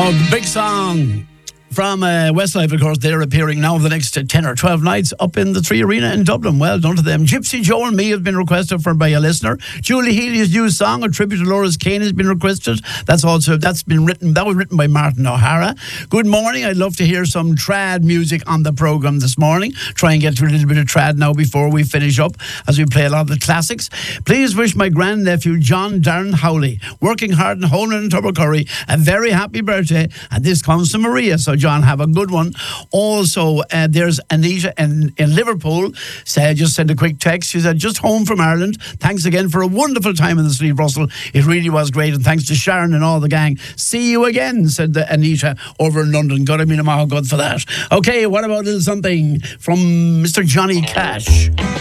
Big song from Westlife, of course. They're appearing now for the next 10 or 12 nights up in the 3 Arena in Dublin. Well done to them. Gypsy Joe and Me has been requested by a listener. Julie Healy's new song, a tribute to Laura's Kane, has been requested. That was written by Martin O'Hara. Good morning. I'd love to hear some trad music on the programme this morning. Try and get to a little bit of trad now before we finish up, as we play a lot of the classics. Please wish my grandnephew John Darren Howley, working hard in Holman and Tubbercurry, a very happy birthday. And this comes to Maria. So John, have a good one. Also, there's Anita in Liverpool. Just sent a quick text. She said, just home from Ireland. Thanks again for a wonderful time in the city of Russell. It really was great. And thanks to Sharon and all the gang. See you again, said Anita over in London. God, I mean, I'm all good for that. Okay, what about a little something from Mr. Johnny Cash?